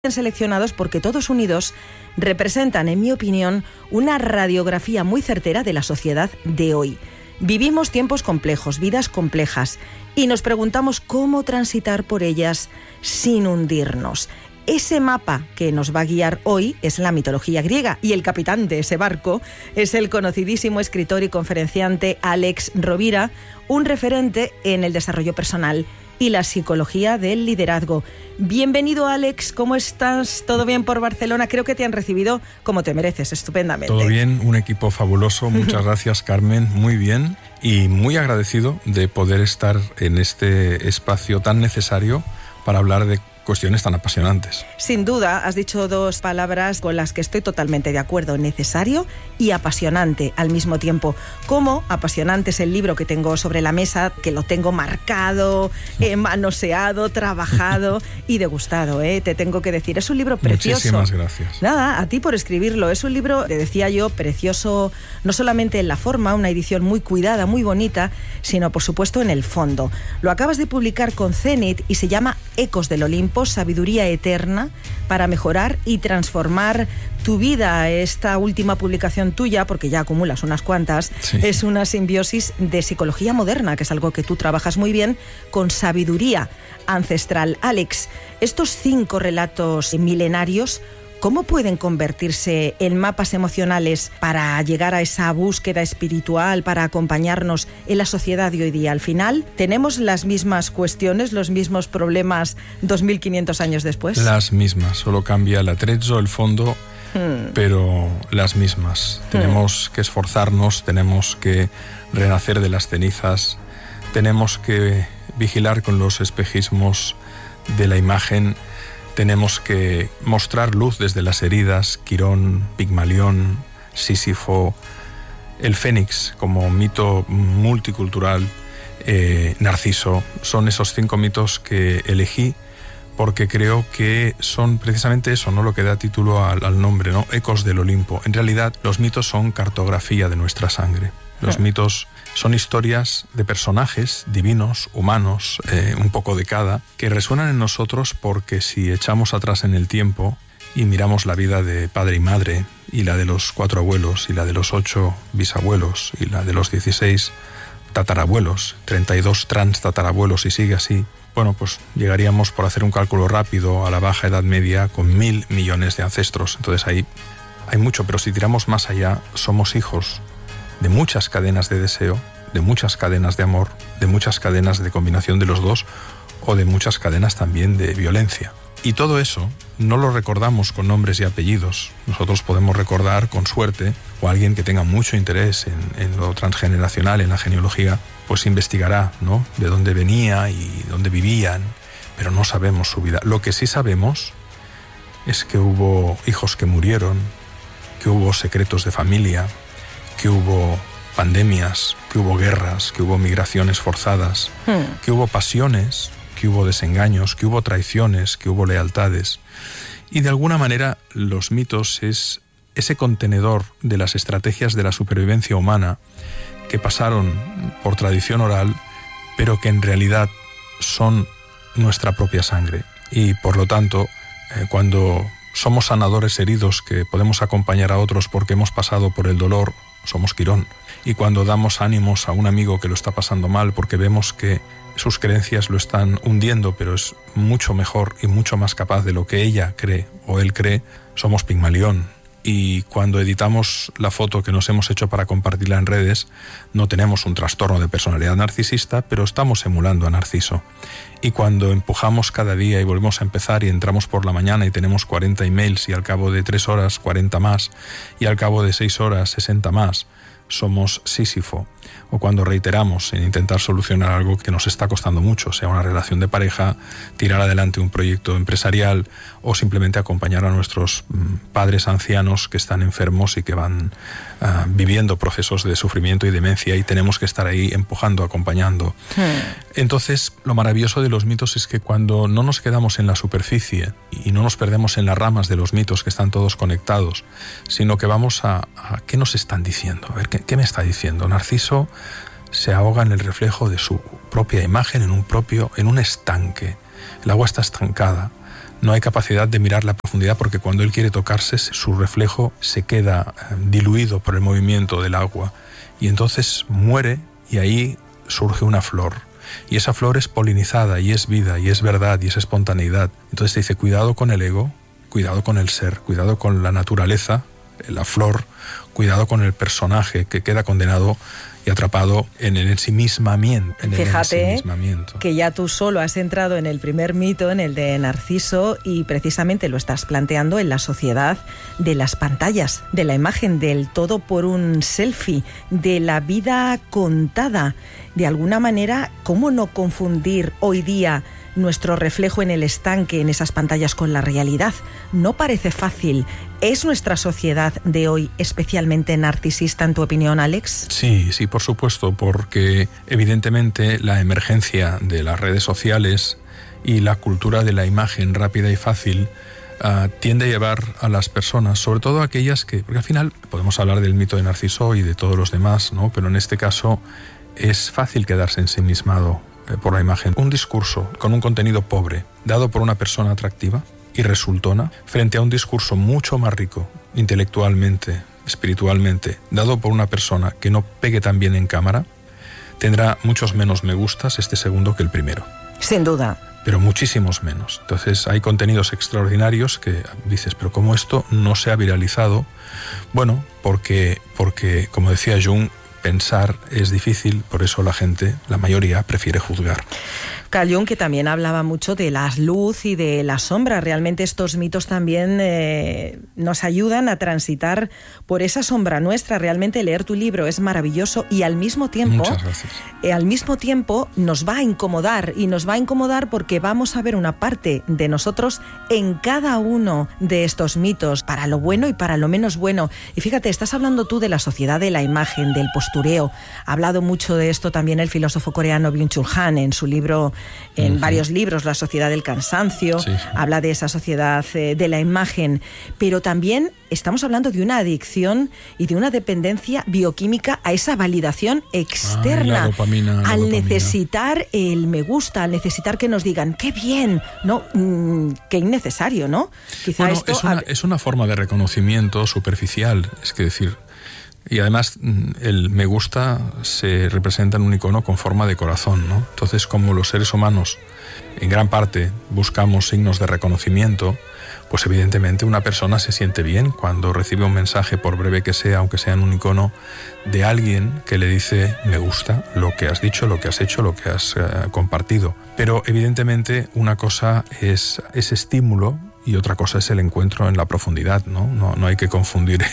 seleccionados porque todos unidos representan, en mi opinión, una radiografía muy certera de la sociedad de hoy. Vivimos tiempos complejos, vidas complejas, y nos preguntamos cómo transitar por ellas sin hundirnos. Ese mapa que nos va a guiar hoy es la mitología griega, y el capitán de ese barco es el conocidísimo escritor y conferenciante Alex Rovira, un referente en el desarrollo personal y la psicología del liderazgo. Bienvenido, Alex, ¿cómo estás? ¿Todo bien por Barcelona? Creo que te han recibido como te mereces, estupendamente. Todo bien, un equipo fabuloso, muchas gracias, Carmen, muy bien, y muy agradecido de poder estar en este espacio tan necesario para hablar de cuestiones tan apasionantes. Sin duda, has dicho dos palabras con las que estoy totalmente de acuerdo: necesario y apasionante al mismo tiempo. Como apasionante es el libro que tengo sobre la mesa, que lo tengo marcado, manoseado, trabajado y degustado, te tengo que decir. Es un libro precioso. Muchísimas gracias. Nada, a ti por escribirlo. Es un libro, te decía yo, precioso, no solamente en la forma, una edición muy cuidada, muy bonita, sino por supuesto en el fondo. Lo acabas de publicar con Zenit y se llama Ecos del Olimpo, sabiduría eterna para mejorar y transformar tu vida. Esta última publicación tuya, porque ya acumulas unas cuantas, sí, es una simbiosis de psicología moderna, que es algo que tú trabajas muy bien, con sabiduría ancestral. Alex, estos 5 relatos milenarios, ¿cómo pueden convertirse en mapas emocionales para llegar a esa búsqueda espiritual, para acompañarnos en la sociedad de hoy día? Al final, ¿tenemos las mismas cuestiones, los mismos problemas 2500 años después? Las mismas, solo cambia el atrezzo, el fondo, pero las mismas. Tenemos que esforzarnos, tenemos que renacer de las cenizas, tenemos que vigilar con los espejismos de la imagen. Tenemos que mostrar luz desde las heridas. Quirón, Pigmalión, Sísifo, el Fénix como mito multicultural, Narciso. Son esos 5 mitos que elegí porque creo que son precisamente eso, ¿no? Lo que da título al nombre, ¿no? Ecos del Olimpo. En realidad, los mitos son cartografía de nuestra sangre. Los mitos son historias de personajes divinos, humanos, un poco de cada, que resuenan en nosotros porque si echamos atrás en el tiempo y miramos la vida de padre y madre, y la de los 4 abuelos, y la de los 8 bisabuelos, y la de los 16 tatarabuelos, 32 tatarabuelos, y sigue así, bueno, pues llegaríamos, por hacer un cálculo rápido, a la Baja Edad Media con 1000 millones de ancestros. Entonces ahí hay mucho, pero si tiramos más allá, somos hijos de muchas cadenas de deseo, de muchas cadenas de amor, de muchas cadenas de combinación de los dos, o de muchas cadenas también de violencia. Y todo eso no lo recordamos con nombres y apellidos. Nosotros podemos recordar, con suerte, o alguien que tenga mucho interés en lo transgeneracional, en la genealogía, pues investigará, ¿no?, de dónde venía y dónde vivían, pero no sabemos su vida. Lo que sí sabemos es que hubo hijos que murieron, que hubo secretos de familia, que hubo pandemias, que hubo guerras, que hubo migraciones forzadas, que hubo pasiones, que hubo desengaños, que hubo traiciones, que hubo lealtades. Y de alguna manera los mitos es ese contenedor de las estrategias de la supervivencia humana que pasaron por tradición oral, pero que en realidad son nuestra propia sangre. Y por lo tanto, cuando somos sanadores heridos que podemos acompañar a otros porque hemos pasado por el dolor, somos Quirón. Y cuando damos ánimos a un amigo que lo está pasando mal porque vemos que sus creencias lo están hundiendo, pero es mucho mejor y mucho más capaz de lo que ella cree o él cree, somos Pigmalión. Y cuando editamos la foto que nos hemos hecho para compartirla en redes, no tenemos un trastorno de personalidad narcisista, pero estamos emulando a Narciso. Y cuando empujamos cada día y volvemos a empezar y entramos por la mañana y tenemos 40 emails y al cabo de 3 horas 40 más y al cabo de 6 horas 60 más, somos Sísifo. O cuando reiteramos en intentar solucionar algo que nos está costando mucho, sea una relación de pareja, tirar adelante un proyecto empresarial o simplemente acompañar a nuestros padres ancianos que están enfermos y que van viviendo procesos de sufrimiento y demencia, y tenemos que estar ahí empujando, acompañando. Entonces, lo maravilloso de los mitos es que cuando no nos quedamos en la superficie y no nos perdemos en las ramas de los mitos que están todos conectados, sino que vamos a ¿qué nos están diciendo? A ver, ¿qué me está diciendo? Narciso se ahoga en el reflejo de su propia imagen en un estanque. El agua está estancada. No hay capacidad de mirar la profundidad porque cuando él quiere tocarse, su reflejo se queda diluido por el movimiento del agua y entonces muere y ahí surge una flor. Y esa flor es polinizada y es vida y es verdad y es espontaneidad. Entonces te dice, cuidado con el ego, cuidado con el ser, cuidado con la naturaleza, la flor, cuidado con el personaje que queda condenado y atrapado en el ensimismamiento. Fíjate que ya tú solo has entrado en el primer mito, en el de Narciso, y precisamente lo estás planteando en la sociedad de las pantallas, de la imagen, del todo por un selfie, de la vida contada. De alguna manera, ¿cómo no confundir hoy día nuestro reflejo en el estanque, en esas pantallas, con la realidad? No parece fácil. ¿Es nuestra sociedad de hoy especialmente narcisista, en tu opinión, Alex? Sí, por supuesto, porque evidentemente la emergencia de las redes sociales y la cultura de la imagen rápida y fácil tiende a llevar a las personas, sobre todo aquellas que, porque al final podemos hablar del mito de Narciso y de todos los demás, ¿no? Pero en este caso es fácil quedarse ensimismado por la imagen. Un discurso con un contenido pobre, dado por una persona atractiva y resultona, frente a un discurso mucho más rico, intelectualmente, espiritualmente, dado por una persona que no pegue tan bien en cámara, tendrá muchos menos me gustas este segundo que el primero. Sin duda. Pero muchísimos menos. Entonces hay contenidos extraordinarios que dices, pero ¿cómo esto no se ha viralizado? Bueno, porque como decía Jung, pensar es difícil, por eso la gente, la mayoría, prefiere juzgar. Carl Jung, que también hablaba mucho de la luz y de la sombra. Realmente estos mitos también nos ayudan a transitar por esa sombra nuestra. Realmente leer tu libro es maravilloso y al mismo tiempo, muchas gracias. Al mismo tiempo nos va a incomodar, y nos va a incomodar porque vamos a ver una parte de nosotros en cada uno de estos mitos, para lo bueno y para lo menos bueno. Y fíjate, estás hablando tú de la sociedad de la imagen, del postureo. Ha hablado mucho de esto también el filósofo coreano Byung-Chul Han en su libro, en varios libros, La sociedad del cansancio. Sí. Habla de esa sociedad de la imagen, pero también estamos hablando de una adicción y de una dependencia bioquímica a esa validación externa, la dopamina. Necesitar el me gusta, al necesitar que nos digan qué bien, no, qué innecesario, ¿no? Quizá bueno, esto es una forma de reconocimiento superficial, es que decir. Y además el me gusta se representa en un icono con forma de corazón, ¿no? Entonces, como los seres humanos en gran parte buscamos signos de reconocimiento, pues evidentemente una persona se siente bien cuando recibe un mensaje, por breve que sea, aunque sea en un icono, de alguien que le dice me gusta lo que has dicho, lo que has hecho, lo que has compartido. Pero evidentemente una cosa es ese estímulo y otra cosa es el encuentro en la profundidad, ¿no? No hay que confundir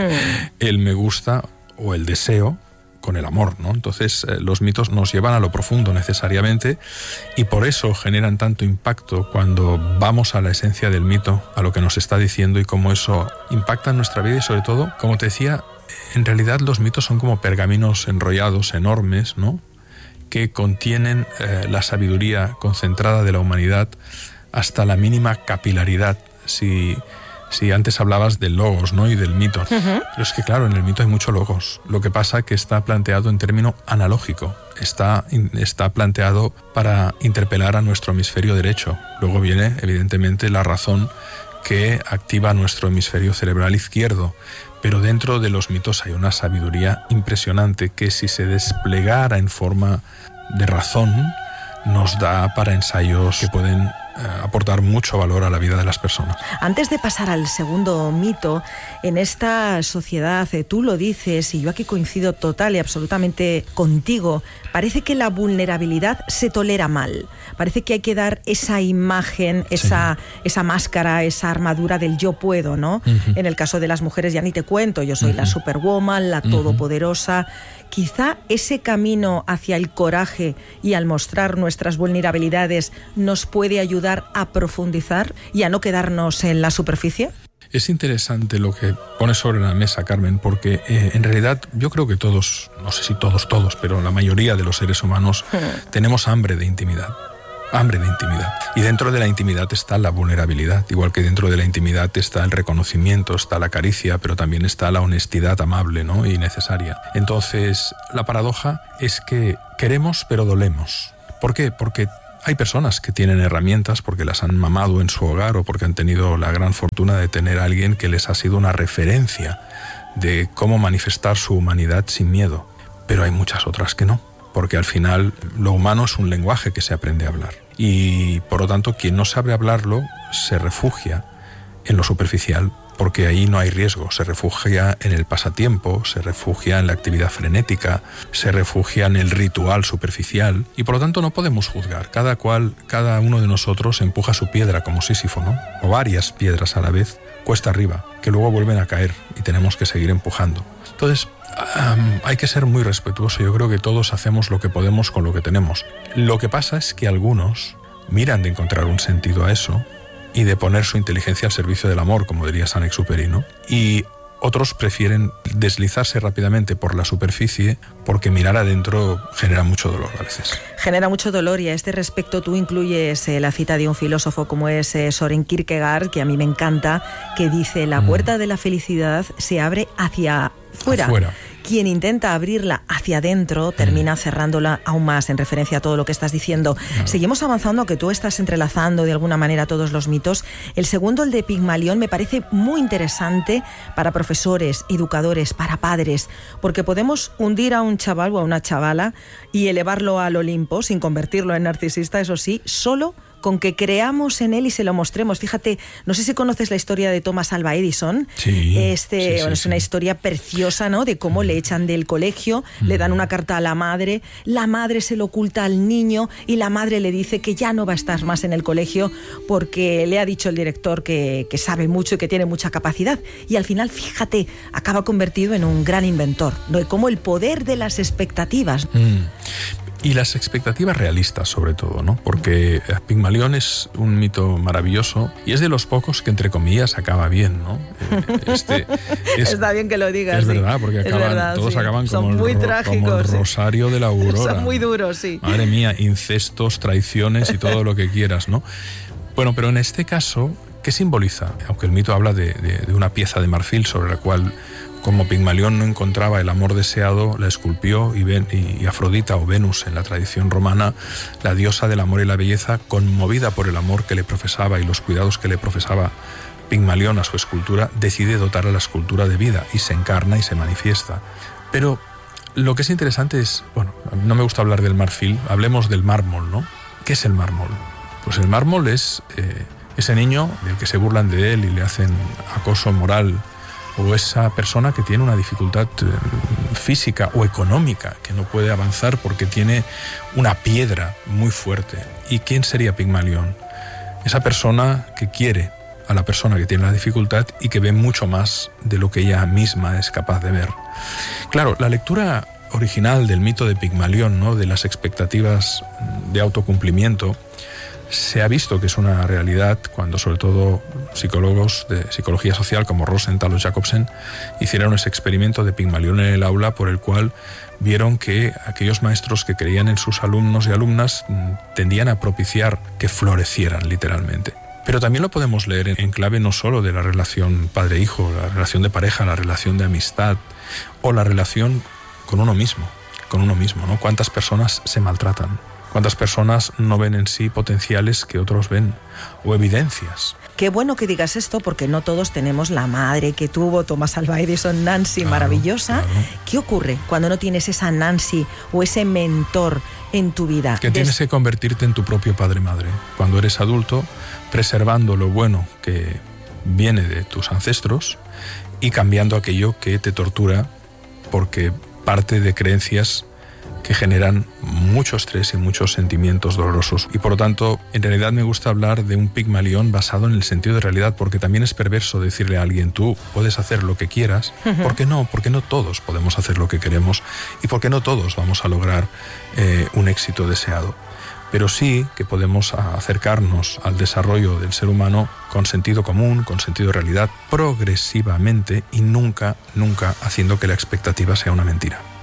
el me gusta o el deseo con el amor, ¿no? Entonces los mitos nos llevan a lo profundo necesariamente y por eso generan tanto impacto cuando vamos a la esencia del mito, a lo que nos está diciendo y cómo eso impacta en nuestra vida y sobre todo, como te decía, en realidad los mitos son como pergaminos enrollados enormes, ¿no? Que contienen la sabiduría concentrada de la humanidad hasta la mínima capilaridad. Si antes hablabas del logos, ¿no? Y del mito. Pero es que claro, en el mito hay mucho logos. Lo que pasa es que está planteado en término analógico. Está planteado para interpelar a nuestro hemisferio derecho. Luego viene, evidentemente, la razón que activa nuestro hemisferio cerebral izquierdo. Pero dentro de los mitos hay una sabiduría impresionante que si se desplegara en forma de razón, nos da para ensayos que pueden aportar mucho valor a la vida de las personas. Antes de pasar al segundo mito, en esta sociedad, tú lo dices, y yo aquí coincido total y absolutamente contigo, parece que la vulnerabilidad se tolera mal. Parece que hay que dar esa imagen, esa máscara, esa armadura del yo puedo, ¿no? En el caso de las mujeres ya ni te cuento, yo soy la superwoman, la todopoderosa. Quizá ese camino hacia el coraje y al mostrar nuestras vulnerabilidades nos puede ayudar a profundizar y a no quedarnos en la superficie. Es interesante lo que pones sobre la mesa, Carmen, porque en realidad yo creo que todos, no sé si todos, pero la mayoría de los seres humanos tenemos hambre de intimidad. Y dentro de la intimidad está la vulnerabilidad, igual que dentro de la intimidad está el reconocimiento, está la caricia, pero también está la honestidad amable, ¿no? Y necesaria. Entonces, la paradoja es que queremos pero dolemos. ¿Por qué? Porque Hay personas que tienen herramientas porque las han mamado en su hogar o porque han tenido la gran fortuna de tener a alguien que les ha sido una referencia de cómo manifestar su humanidad sin miedo. Pero hay muchas otras que no, porque al final lo humano es un lenguaje que se aprende a hablar. Y por lo tanto, quien no sabe hablarlo se refugia en lo superficial, porque ahí no hay riesgo. Se refugia en el pasatiempo, se refugia en la actividad frenética, se refugia en el ritual superficial, y por lo tanto no podemos juzgar. Cada uno de nosotros empuja su piedra como Sísifo, ¿no? O varias piedras a la vez, cuesta arriba, que luego vuelven a caer y tenemos que seguir empujando. Entonces, hay que ser muy respetuoso. Yo creo que todos hacemos lo que podemos con lo que tenemos. Lo que pasa es que algunos miran de encontrar un sentido a eso y de poner su inteligencia al servicio del amor, como diría Saint-Exupéry, ¿no? Y otros prefieren deslizarse rápidamente por la superficie porque mirar adentro genera mucho dolor a veces. Genera mucho dolor, y a este respecto tú incluyes la cita de un filósofo como es Søren Kierkegaard, que a mí me encanta, que dice: la puerta de la felicidad se abre hacia fuera. Quien intenta abrirla hacia adentro termina cerrándola aún más, en referencia a todo lo que estás diciendo. Claro. Seguimos avanzando, que tú estás entrelazando de alguna manera todos los mitos. El segundo, el de Pigmalión, me parece muy interesante para profesores, educadores, para padres, porque podemos hundir a un chaval o a una chavala y elevarlo al Olimpo sin convertirlo en narcisista, eso sí, solo con que creamos en él y se lo mostremos. Fíjate, no sé si conoces la historia de Thomas Alva Edison. Sí. Es una historia preciosa, ¿no? De cómo le echan del colegio, le dan una carta a la madre se lo oculta al niño y la madre le dice que ya no va a estar más en el colegio porque le ha dicho el director que sabe mucho y que tiene mucha capacidad. Y al final, fíjate, acaba convertido en un gran inventor, ¿no? Y como el poder de las expectativas. Y las expectativas realistas, sobre todo, ¿no? Porque Pigmalión es un mito maravilloso y es de los pocos que, entre comillas, acaba bien, ¿no? Está bien que lo digas. Es verdad, porque todos acaban como el Rosario de la Aurora. Son muy duros, sí. Madre mía, incestos, traiciones y todo lo que quieras, ¿no? Bueno, pero en este caso, ¿qué simboliza? Aunque el mito habla de una pieza de marfil sobre la cual, como Pigmalión no encontraba el amor deseado, la esculpió, y Afrodita, o Venus en la tradición romana, la diosa del amor y la belleza, conmovida por el amor que le profesaba y los cuidados que le profesaba Pigmalión a su escultura, decide dotar a la escultura de vida y se encarna y se manifiesta. Pero lo que es interesante es, bueno, no me gusta hablar del marfil, hablemos del mármol, ¿no? ¿Qué es el mármol? Pues el mármol es ese niño del que se burlan de él y le hacen acoso moral, o esa persona que tiene una dificultad física o económica, que no puede avanzar porque tiene una piedra muy fuerte. ¿Y quién sería Pigmalión? Esa persona que quiere a la persona que tiene la dificultad y que ve mucho más de lo que ella misma es capaz de ver. Claro, la lectura original del mito de Pigmalión, ¿no?, de las expectativas de autocumplimiento, se ha visto que es una realidad cuando, sobre todo, psicólogos de psicología social como Rosenthal o Jacobsen hicieron ese experimento de Pigmalión en el aula, por el cual vieron que aquellos maestros que creían en sus alumnos y alumnas tendían a propiciar que florecieran literalmente. Pero también lo podemos leer en clave no solo de la relación padre-hijo, la relación de pareja, la relación de amistad o la relación con uno mismo, ¿no? ¿Cuántas personas se maltratan? ¿Cuántas personas no ven en sí potenciales que otros ven, o evidencias? Qué bueno que digas esto, porque no todos tenemos la madre que tuvo Thomas Alva Edison, Nancy, claro, maravillosa. Claro. ¿Qué ocurre cuando no tienes esa Nancy o ese mentor en tu vida? Que tienes que convertirte en tu propio padre-madre. Cuando eres adulto, preservando lo bueno que viene de tus ancestros y cambiando aquello que te tortura porque parte de creencias que generan mucho estrés y muchos sentimientos dolorosos. Y por lo tanto, en realidad me gusta hablar de un Pigmalión basado en el sentido de realidad, porque también es perverso decirle a alguien: tú puedes hacer lo que quieras. ¿Por qué no? Porque no todos podemos hacer lo que queremos y porque no todos vamos a lograr un éxito deseado. Pero sí que podemos acercarnos al desarrollo del ser humano con sentido común, con sentido de realidad, progresivamente, y nunca haciendo que la expectativa sea una mentira.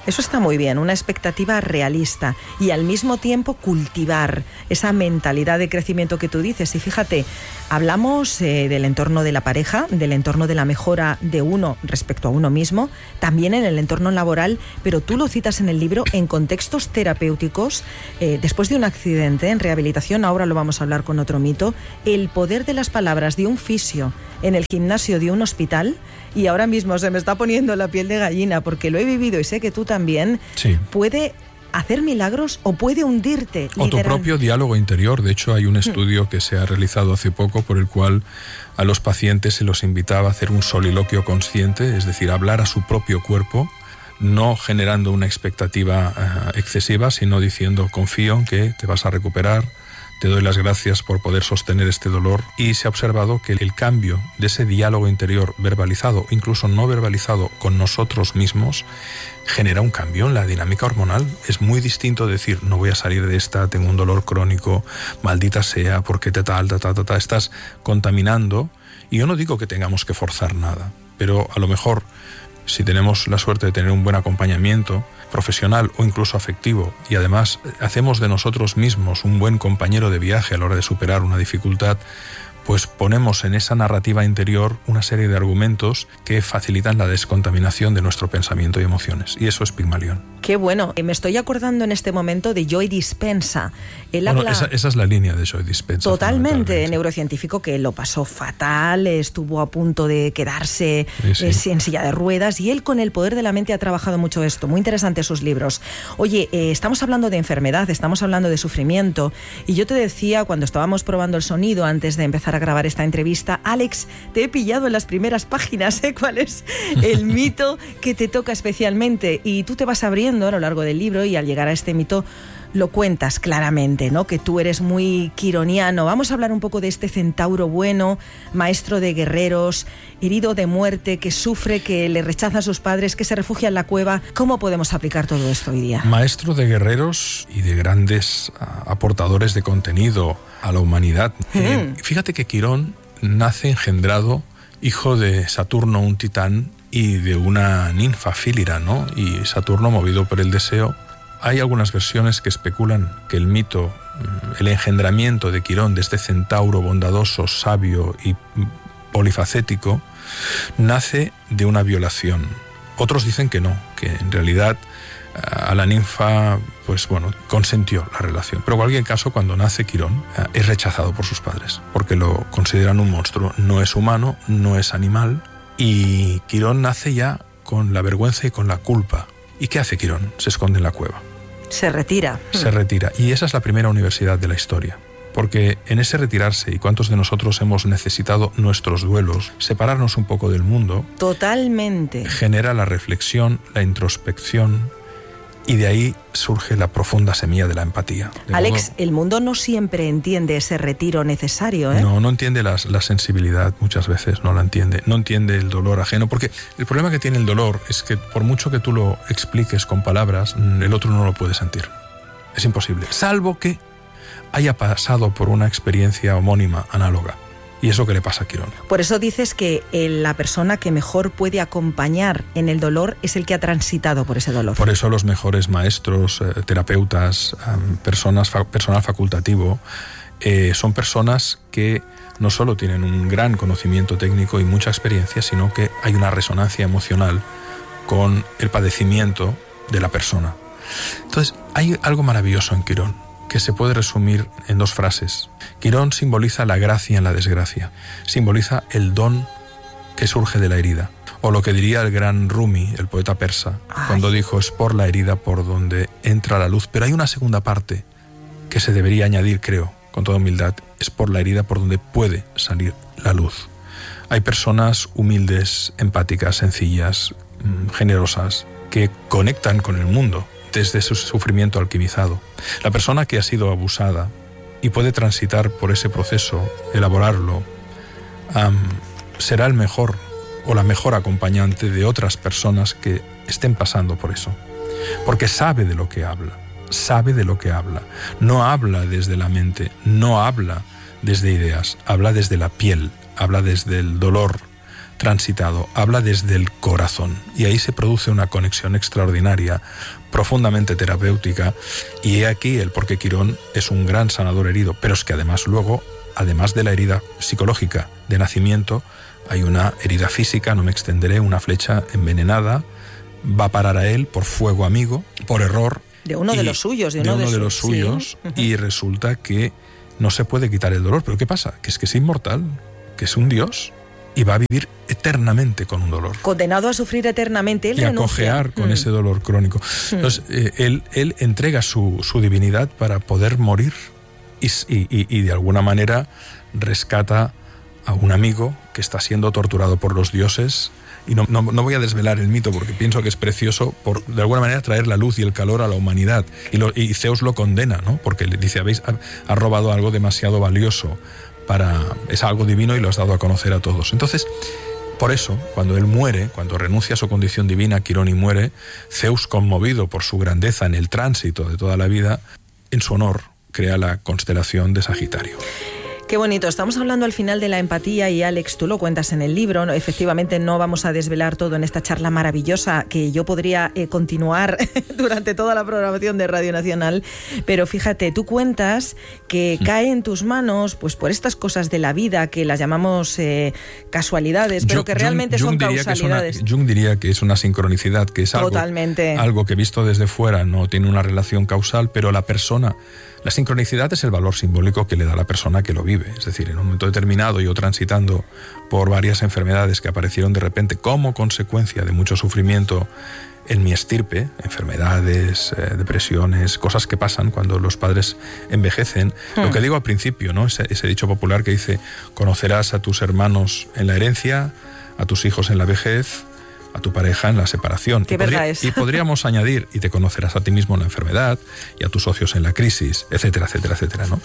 Eso está muy bien, una expectativa realista y al mismo tiempo cultivar esa mentalidad de crecimiento que tú dices. Y fíjate, hablamos del entorno de la pareja, del entorno de la mejora de uno respecto a uno mismo, también en el entorno laboral, pero tú lo citas en el libro en contextos terapéuticos, después de un accidente, en rehabilitación, ahora lo vamos a hablar con otro mito, el poder de las palabras de un fisio en el gimnasio de un hospital, y ahora mismo se me está poniendo la piel de gallina porque lo he vivido y sé que tú también, sí. Puede hacer milagros o puede hundirte. O tu propio diálogo interior. De hecho, hay un estudio que se ha realizado hace poco por el cual a los pacientes se los invitaba a hacer un soliloquio consciente, es decir, hablar a su propio cuerpo, no generando una expectativa excesiva, sino diciendo: confío en que te vas a recuperar, te doy las gracias por poder sostener este dolor. Y se ha observado que el cambio de ese diálogo interior verbalizado, incluso no verbalizado, con nosotros mismos, genera un cambio en la dinámica hormonal. Es muy distinto decir: no voy a salir de esta, tengo un dolor crónico, maldita sea, porque estás contaminando. Y yo no digo que tengamos que forzar nada, pero a lo mejor, si tenemos la suerte de tener un buen acompañamiento profesional o incluso afectivo, y además hacemos de nosotros mismos un buen compañero de viaje a la hora de superar una dificultad, pues ponemos en esa narrativa interior una serie de argumentos que facilitan la descontaminación de nuestro pensamiento y emociones. Y eso es Pigmalión. Qué bueno. Me estoy acordando en este momento de Joe Dispenza. Esa es la línea de Joe Dispenza. Totalmente, neurocientífico que lo pasó fatal, estuvo a punto de quedarse en silla de ruedas, y él con el poder de la mente ha trabajado mucho esto. Muy interesante sus libros. Oye, estamos hablando de enfermedad, estamos hablando de sufrimiento, y yo te decía cuando estábamos probando el sonido antes de empezar a grabar esta entrevista: Alex, te he pillado en las primeras páginas, ¿cuál es el mito que te toca especialmente? Y tú te vas abriendo a lo largo del libro y al llegar a este mito lo cuentas claramente, ¿no? Que tú eres muy quironiano. Vamos a hablar un poco de este centauro bueno, maestro de guerreros, herido de muerte, que sufre, que le rechazan sus padres, que se refugia en la cueva. ¿Cómo podemos aplicar todo esto hoy día? Maestro de guerreros y de grandes aportadores de contenido a la humanidad. Fíjate que Quirón nace engendrado, hijo de Saturno, un titán, y de una ninfa, Fílira, ¿no? Y Saturno, movido por el deseo. Hay algunas versiones que especulan que el mito, el engendramiento de Quirón, de este centauro bondadoso, sabio y polifacético, nace de una violación. Otros dicen que no, que en realidad a la ninfa, pues bueno, consentió la relación. Pero en cualquier caso, cuando nace Quirón, es rechazado por sus padres, porque lo consideran un monstruo. No es humano, no es animal, y Quirón nace ya con la vergüenza y con la culpa. ¿Y qué hace Quirón? Se esconde en la cueva. Se retira. Se retira. Y esa es la primera universidad de la historia. Porque en ese retirarse, y cuántos de nosotros hemos necesitado nuestros duelos, separarnos un poco del mundo, totalmente, genera la reflexión, la introspección, y de ahí surge la profunda semilla de la empatía. Alex, el mundo no siempre entiende ese retiro necesario, ¿eh? No entiende la sensibilidad, muchas veces no la entiende. No entiende el dolor ajeno, porque el problema que tiene el dolor es que por mucho que tú lo expliques con palabras, el otro no lo puede sentir. Es imposible, salvo que haya pasado por una experiencia homónima, análoga. Y eso que le pasa a Quirón. Por eso dices que la persona que mejor puede acompañar en el dolor es el que ha transitado por ese dolor. Por eso los mejores maestros, terapeutas, personal facultativo, son personas que no solo tienen un gran conocimiento técnico y mucha experiencia, sino que hay una resonancia emocional con el padecimiento de la persona. Entonces, hay algo maravilloso en Quirón, que se puede resumir en dos frases. Quirón simboliza la gracia en la desgracia, simboliza el don que surge de la herida. O lo que diría el gran Rumi, el poeta persa, cuando dijo: es por la herida por donde entra la luz. Pero hay una segunda parte que se debería añadir, creo, con toda humildad: es por la herida por donde puede salir la luz. Hay personas humildes, empáticas, sencillas, generosas, que conectan con el mundo desde su sufrimiento alquimizado. La persona que ha sido abusada y puede transitar por ese proceso, elaborarlo, será el mejor o la mejor acompañante de otras personas que estén pasando por eso. Porque sabe de lo que habla, No habla desde la mente, no habla desde ideas, habla desde la piel, habla desde el dolor, transitado, habla desde el corazón, y ahí se produce una conexión extraordinaria, profundamente terapéutica, y he aquí el por qué Quirón es un gran sanador herido, pero es que además luego, además de la herida psicológica de nacimiento, hay una herida física, no me extenderé, una flecha envenenada, va a parar a él por fuego amigo, por error. De uno de los suyos. De uno de los suyos, sí. Y resulta que no se puede quitar el dolor. ¿Pero qué pasa? Que es inmortal, que es un dios, y va a vivir eternamente con un dolor. Condenado a sufrir eternamente. Él y a cojear con ese dolor crónico. Entonces, él entrega su divinidad para poder morir y de alguna manera rescata a un amigo que está siendo torturado por los dioses. Y no voy a desvelar el mito porque pienso que es precioso por, de alguna manera, traer la luz y el calor a la humanidad. Y Zeus lo condena, ¿no? Porque le dice, ha robado algo demasiado valioso, es algo divino y lo has dado a conocer a todos. Entonces, por eso, cuando él muere, cuando renuncia a su condición divina, Quirón, y muere, Zeus, conmovido por su grandeza en el tránsito de toda la vida, en su honor crea la constelación de Sagitario. Qué bonito. Estamos hablando al final de la empatía y, Alex, tú lo cuentas en el libro, ¿no? Efectivamente, no vamos a desvelar todo en esta charla maravillosa que yo podría continuar durante toda la programación de Radio Nacional, pero fíjate, tú cuentas que cae en tus manos pues por estas cosas de la vida que las llamamos casualidades, pero que realmente son causalidades. Jung diría que es una sincronicidad, que es algo que visto desde fuera no tiene una relación causal, pero la sincronicidad es el valor simbólico que le da a la persona que lo vive. Es decir, en un momento determinado, yo transitando por varias enfermedades que aparecieron de repente como consecuencia de mucho sufrimiento en mi estirpe, enfermedades, depresiones, cosas que pasan cuando los padres envejecen. Lo que digo al principio, ¿no? Ese dicho popular que dice: conocerás a tus hermanos en la herencia, a tus hijos en la vejez, a tu pareja en la separación. Y podríamos añadir, y te conocerás a ti mismo en la enfermedad, y a tus socios en la crisis, etcétera, etcétera, etcétera, ¿no?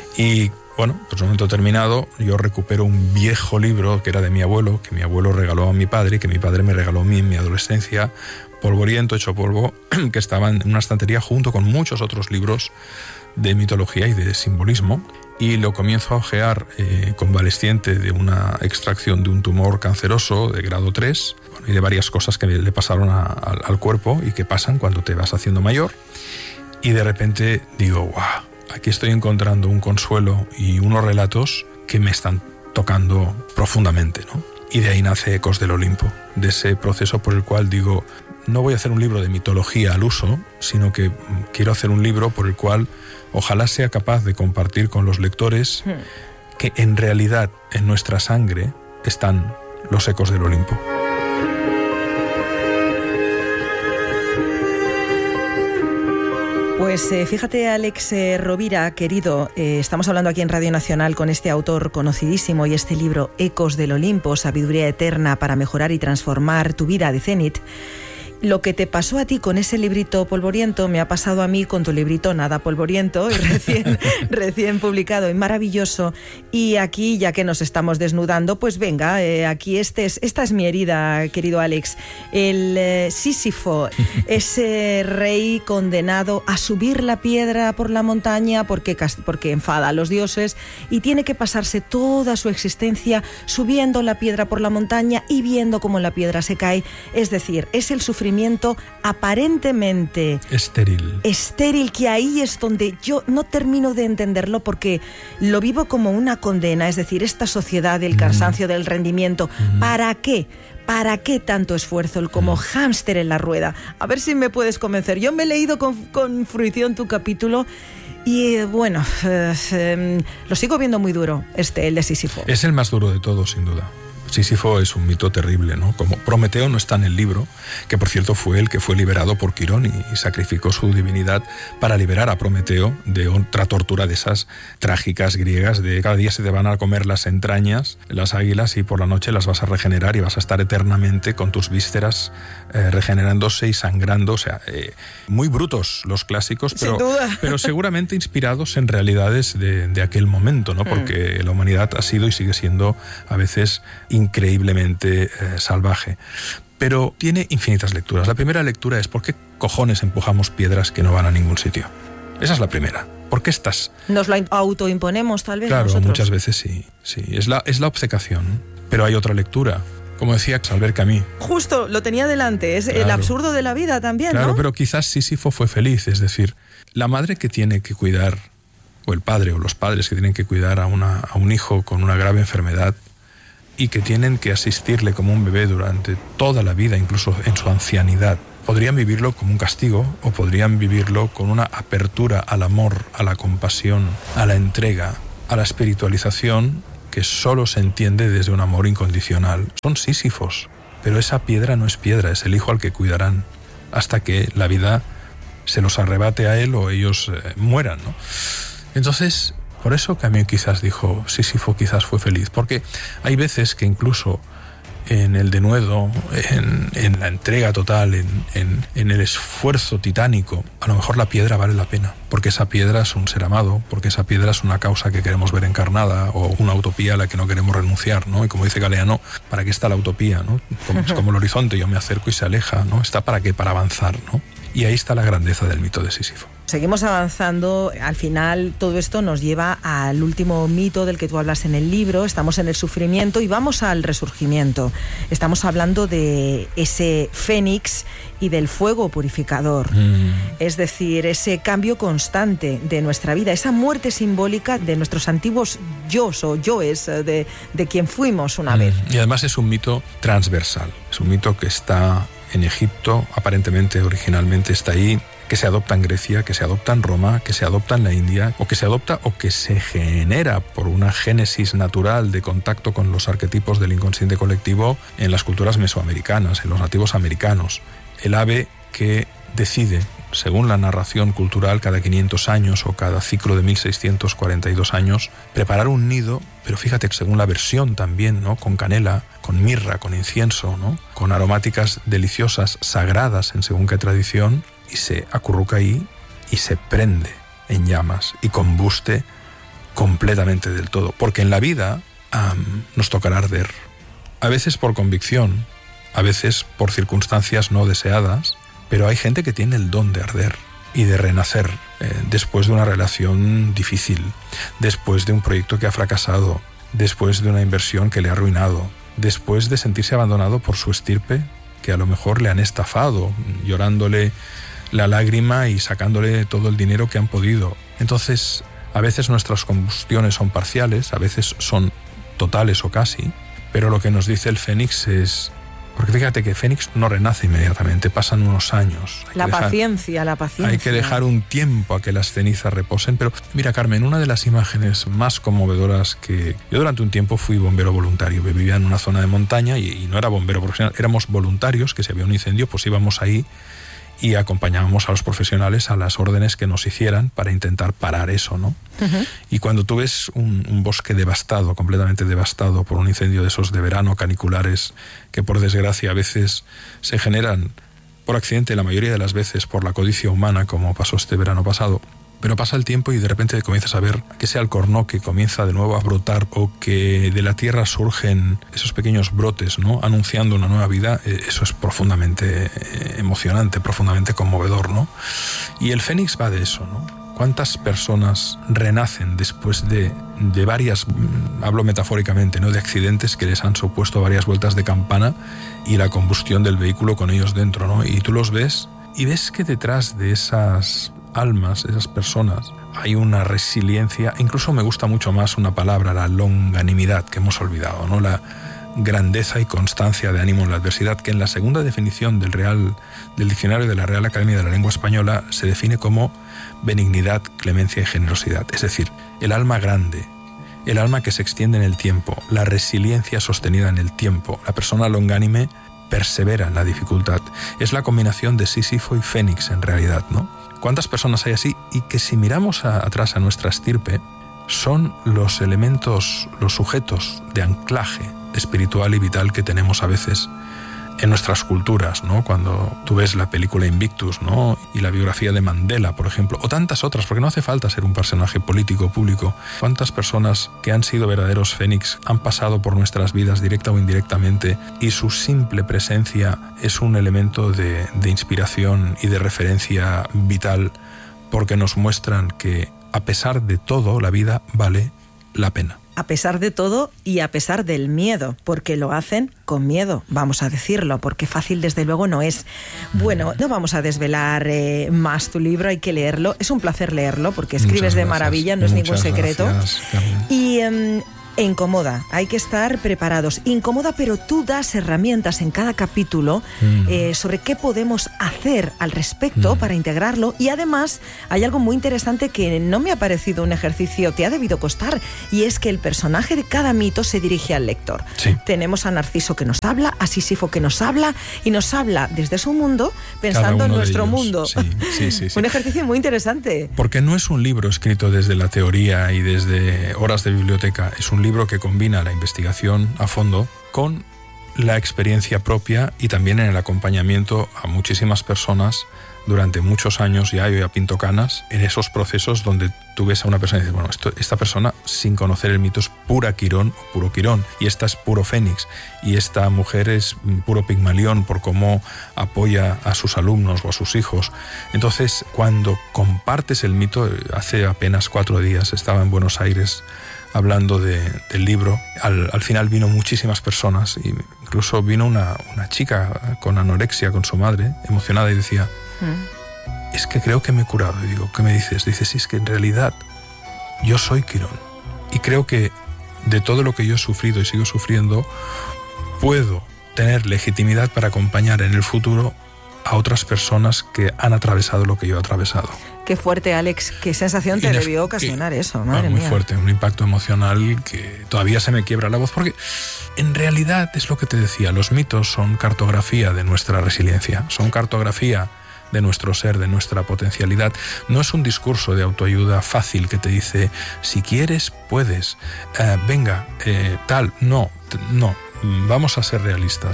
Y bueno, pues en un momento determinado yo recupero un viejo libro que era de mi abuelo, que mi abuelo regaló a mi padre, y que mi padre me regaló a mí en mi adolescencia, polvoriento, hecho polvo, que estaba en una estantería junto con muchos otros libros de mitología y de simbolismo. Y lo comienzo a ojear convaleciente de una extracción de un tumor canceroso de grado 3, bueno, y de varias cosas que le pasaron al cuerpo y que pasan cuando te vas haciendo mayor. Y de repente digo, ¡guau! Aquí estoy encontrando un consuelo y unos relatos que me están tocando profundamente, ¿no? Y de ahí nace Ecos del Olimpo, de ese proceso por el cual digo, no voy a hacer un libro de mitología al uso, sino que quiero hacer un libro por el cual ojalá sea capaz de compartir con los lectores que en realidad en nuestra sangre están los ecos del Olimpo. Pues fíjate, Alex Rovira, querido, estamos hablando aquí en Radio Nacional con este autor conocidísimo y este libro Ecos del Olimpo, sabiduría eterna para mejorar y transformar tu vida, de Zenit. Lo que te pasó a ti con ese librito polvoriento me ha pasado a mí con tu librito Nada Polvoriento, y recién publicado y maravilloso. Y aquí, ya que nos estamos desnudando, pues venga, aquí esta es mi herida, querido Alex. El Sísifo, ese rey condenado a subir la piedra por la montaña porque enfada a los dioses y tiene que pasarse toda su existencia subiendo la piedra por la montaña y viendo cómo la piedra se cae. Es decir, es el sufrimiento aparentemente estéril, que ahí es donde yo no termino de entenderlo, porque lo vivo como una condena, es decir, esta sociedad del cansancio, del rendimiento. ¿Para qué? ¿Para qué tanto esfuerzo? Como hámster en la rueda. A ver si me puedes convencer. Yo me he leído con fruición tu capítulo y bueno, lo sigo viendo muy duro, el de Sísifo. Es el más duro de todos, sin duda. Sísifo es un mito terrible, ¿no? Como Prometeo no está en el libro, que por cierto fue el que fue liberado por Quirón y sacrificó su divinidad para liberar a Prometeo de otra tortura de esas trágicas griegas, de cada día se te van a comer las entrañas, las águilas, y por la noche las vas a regenerar y vas a estar eternamente con tus vísceras regenerándose y sangrando. O sea, muy brutos los clásicos, pero seguramente inspirados en realidades de aquel momento, ¿no? Porque la humanidad ha sido y sigue siendo a veces increíblemente salvaje. Pero tiene infinitas lecturas. La primera lectura es: ¿por qué cojones empujamos piedras que no van a ningún sitio? Esa es la primera. ¿Por qué estás? Nos lo autoimponemos, tal vez. Claro, nosotros. Muchas veces sí. Es la obcecación. Pero hay otra lectura. Como decía Albert Camus. Justo, lo tenía delante, es claro, el absurdo de la vida también, claro, ¿no? Pero quizás Sísifo fue feliz, es decir, la madre que tiene que cuidar, o el padre o los padres que tienen que cuidar a un hijo con una grave enfermedad y que tienen que asistirle como un bebé durante toda la vida, incluso en su ancianidad, podrían vivirlo como un castigo o podrían vivirlo con una apertura al amor, a la compasión, a la entrega, a la espiritualización que solo se entiende desde un amor incondicional. Son Sísifos, pero esa piedra no es piedra, es el hijo al que cuidarán hasta que la vida se los arrebate a él o ellos mueran, ¿no? Entonces, por eso Camus quizás dijo, Sísifo quizás fue feliz, porque hay veces que incluso en el denuedo, en la entrega total, en el esfuerzo titánico, a lo mejor la piedra vale la pena, porque esa piedra es un ser amado, porque esa piedra es una causa que queremos ver encarnada o una utopía a la que no queremos renunciar, ¿no? Y como dice Galeano, ¿para qué está la utopía, no? Es como el horizonte, yo me acerco y se aleja, ¿no? ¿Está para qué? Para avanzar, ¿no? Y ahí está la grandeza del mito de Sísifo. Seguimos avanzando. Al final todo esto nos lleva al último mito del que tú hablas en el libro. Estamos en el sufrimiento y vamos al resurgimiento. Estamos hablando de ese fénix y del fuego purificador. Es decir, ese cambio constante de nuestra vida, esa muerte simbólica de nuestros antiguos yos o yoes, de quien fuimos una vez. Y además es un mito transversal. Es un mito que está en Egipto, aparentemente, originalmente está ahí, que se adopta en Grecia, que se adopta en Roma, que se adopta en la India, o que se adopta o que se genera por una génesis natural de contacto con los arquetipos del inconsciente colectivo en las culturas mesoamericanas, en los nativos americanos. El ave que decide, según la narración cultural, cada 500 años o cada ciclo de 1642 años, preparar un nido, pero fíjate, según la versión también, ¿no? Con canela, con mirra, con incienso, ¿no? Con aromáticas deliciosas, sagradas en según qué tradición, y se acurruca ahí y se prende en llamas y combuste completamente del todo. Porque en la vida nos tocará arder. A veces por convicción, a veces por circunstancias no deseadas, pero hay gente que tiene el don de arder y de renacer después de una relación difícil, después de un proyecto que ha fracasado, después de una inversión que le ha arruinado, después de sentirse abandonado por su estirpe, que a lo mejor le han estafado, llorándole la lágrima y sacándole todo el dinero que han podido. Entonces, a veces nuestras combustiones son parciales, a veces son totales o casi, pero lo que nos dice el Fénix es... Porque fíjate que Fénix no renace inmediatamente, pasan unos años. La paciencia. Hay que dejar un tiempo a que las cenizas reposen. Pero mira, Carmen, una de las imágenes más conmovedoras que... Yo durante un tiempo fui bombero voluntario, vivía en una zona de montaña y no era bombero profesional, éramos voluntarios, que si había un incendio pues íbamos ahí y acompañábamos a los profesionales a las órdenes que nos hicieran para intentar parar eso, ¿no? Uh-huh. Y cuando tú ves un bosque devastado, completamente devastado por un incendio de esos de verano, caniculares, que por desgracia a veces se generan por accidente, la mayoría de las veces por la codicia humana, como pasó este verano pasado, pero pasa el tiempo y de repente comienzas a ver que ese alcornoque comienza de nuevo a brotar o que de la tierra surgen esos pequeños brotes, ¿no? Anunciando una nueva vida. Eso es profundamente emocionante, profundamente conmovedor, ¿no? Y el Fénix va de eso, ¿no? ¿Cuántas personas renacen después de varias, hablo metafóricamente, ¿no? De accidentes que les han supuesto varias vueltas de campana y la combustión del vehículo con ellos dentro, ¿no? Y tú los ves y ves que detrás de esas almas, esas personas, hay una resiliencia. Incluso me gusta mucho más una palabra, la longanimidad, que hemos olvidado, ¿no? La grandeza y constancia de ánimo en la adversidad, que en la segunda definición del diccionario de la Real Academia de la Lengua Española se define como benignidad, clemencia y generosidad. Es decir, el alma grande, el alma que se extiende en el tiempo, la resiliencia sostenida en el tiempo. La persona longánime persevera en la dificultad. Es la combinación de Sísifo y Fénix en realidad, ¿no? ¿Cuántas personas hay así? Y que si miramos atrás a nuestra estirpe, son los elementos, los sujetos de anclaje espiritual y vital que tenemos a veces en nuestras culturas, ¿no? Cuando tú ves la película Invictus, ¿no? Y la biografía de Mandela, por ejemplo, o tantas otras, porque no hace falta ser un personaje político público. ¿Cuántas personas que han sido verdaderos fénix han pasado por nuestras vidas directa o indirectamente y su simple presencia es un elemento de inspiración y de referencia vital, porque nos muestran que a pesar de todo la vida vale, la pena. A pesar de todo y a pesar del miedo, porque lo hacen con miedo, vamos a decirlo, porque fácil desde luego no es. Bueno, no vamos a desvelar más tu libro, hay que leerlo. Es un placer leerlo porque escribes de maravilla, no es ningún secreto. Gracias, Carmen. Y incomoda, hay que estar preparados. Incomoda, pero tú das herramientas en cada capítulo sobre qué podemos hacer al respecto para integrarlo, y además hay algo muy interesante que no me ha parecido un ejercicio, te ha debido costar, y es que el personaje de cada mito se dirige al lector. Sí. Tenemos a Narciso que nos habla, a Sísifo que nos habla, y nos habla desde su mundo pensando en nuestro mundo. Sí. Un ejercicio muy interesante. Porque no es un libro escrito desde la teoría y desde horas de biblioteca, es un libro que combina la investigación a fondo con la experiencia propia y también en el acompañamiento a muchísimas personas durante muchos años. Ya yo ya pinto canas en esos procesos donde tú ves a una persona y dices, bueno, esta persona sin conocer el mito es pura Quirón o puro Quirón, y esta es puro Fénix, y esta mujer es puro Pigmalión por cómo apoya a sus alumnos o a sus hijos. Entonces, cuando compartes el mito, hace apenas 4 días estaba en Buenos Aires hablando del libro. Al final vino muchísimas personas, y incluso vino una chica con anorexia con su madre, emocionada, y decía, es que creo que me he curado. Y digo, ¿qué me dices? Dice, sí, es que en realidad yo soy Quirón, y creo que de todo lo que yo he sufrido y sigo sufriendo, puedo tener legitimidad para acompañar en el futuro a otras personas que han atravesado lo que yo he atravesado. Qué fuerte, Alex. Qué sensación te debió ocasionar eso, madre mía. Muy fuerte, un impacto emocional que todavía se me quiebra la voz, porque en realidad es lo que te decía, los mitos son cartografía de nuestra resiliencia, son cartografía de nuestro ser, de nuestra potencialidad. No es un discurso de autoayuda fácil que te dice, si quieres, puedes, venga, tal, no. Vamos a ser realistas.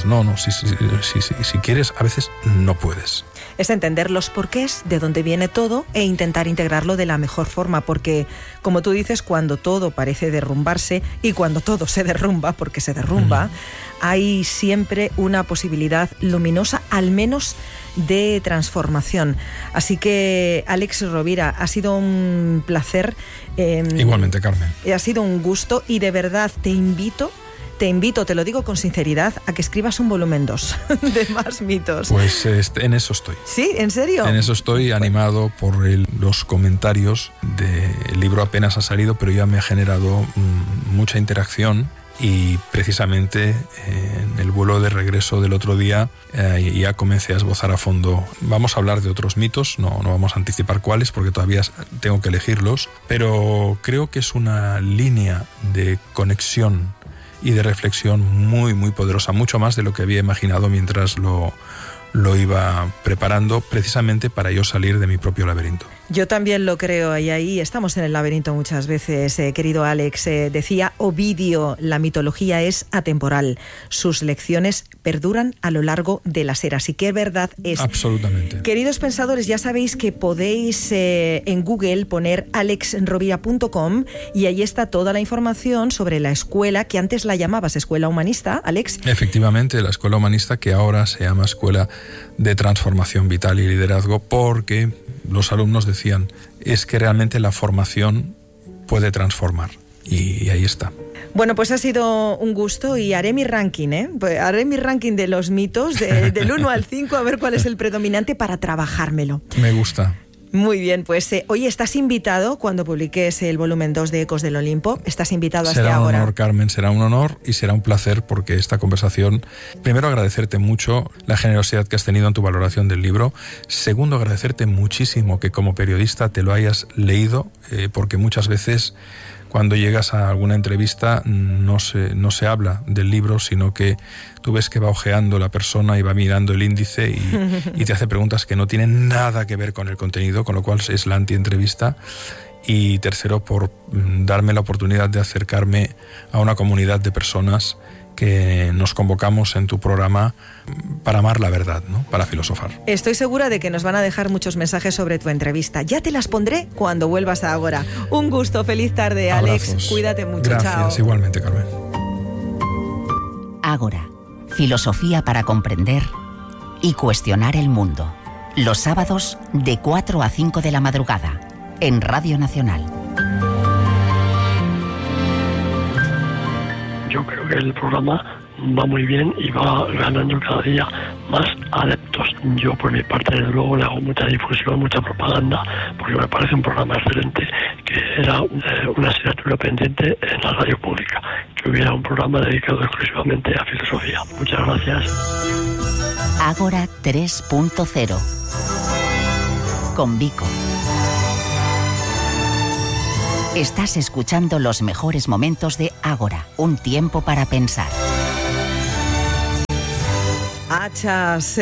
Si quieres, a veces no puedes. Es entender los porqués, de dónde viene todo, e intentar integrarlo de la mejor forma, porque, como tú dices, cuando todo parece derrumbarse, y cuando todo se derrumba, porque se derrumba, hay siempre una posibilidad luminosa, al menos de transformación. Así que, Alex Rovira, ha sido un placer. Igualmente, Carmen. Ha sido un gusto, y de verdad te invito, te lo digo con sinceridad, a que escribas un volumen 2 de más mitos. Pues en eso estoy. ¿Sí? ¿En serio? En eso estoy, animado por los comentarios del libro. Apenas ha salido, pero ya me ha generado mucha interacción, y precisamente en el vuelo de regreso del otro día ya comencé a esbozar a fondo. Vamos a hablar de otros mitos, no vamos a anticipar cuáles porque todavía tengo que elegirlos, pero creo que es una línea de conexión y de reflexión muy, muy poderosa, mucho más de lo que había imaginado mientras lo iba preparando, precisamente para yo salir de mi propio laberinto. Yo también lo creo, y ahí estamos en el laberinto muchas veces, querido Alex. Decía Ovidio, la mitología es atemporal, sus lecciones perduran a lo largo de las eras, y qué verdad es. Absolutamente. Queridos pensadores, ya sabéis que podéis en Google poner alexrovira.com, y ahí está toda la información sobre la escuela, que antes la llamabas Escuela Humanista, Alex. Efectivamente, la Escuela Humanista, que ahora se llama Escuela de Transformación Vital y Liderazgo, porque los alumnos decían, es que realmente la formación puede transformar, y ahí está. Bueno, pues ha sido un gusto, y haré mi ranking, haré mi ranking de los mitos, del 1 al 5, a ver cuál es el predominante para trabajármelo. Me gusta. Muy bien, pues hoy estás invitado, cuando publiques el volumen 2 de Ecos del Olimpo, estás invitado hasta ahora. Será un honor, Carmen, será un honor y será un placer, porque esta conversación, primero agradecerte mucho la generosidad que has tenido en tu valoración del libro, segundo agradecerte muchísimo que como periodista te lo hayas leído, porque muchas veces cuando llegas a alguna entrevista no se habla del libro, sino que tú ves que va ojeando la persona y va mirando el índice y te hace preguntas que no tienen nada que ver con el contenido, con lo cual es la antientrevista. Y tercero, por darme la oportunidad de acercarme a una comunidad de personas que nos convocamos en tu programa para amar la verdad, ¿no? Para filosofar. Estoy segura de que nos van a dejar muchos mensajes sobre tu entrevista. Ya te las pondré cuando vuelvas a Ágora. Un gusto, feliz tarde, Alex. Abrazos. Cuídate mucho. Gracias, chao. Igualmente, Carmen. Ágora, filosofía para comprender y cuestionar el mundo. Los sábados de 4 a 5 de la madrugada en Radio Nacional. yo creo que el programa va muy bien y va ganando cada día más adeptos. Yo por mi parte desde luego le hago mucha difusión, mucha propaganda, porque me parece un programa excelente, que era una asignatura pendiente en la radio pública, que hubiera un programa dedicado exclusivamente a filosofía. Muchas gracias. Ágora 3.0 con Vico. Estás escuchando los mejores momentos de Ágora, un tiempo para pensar. Hachas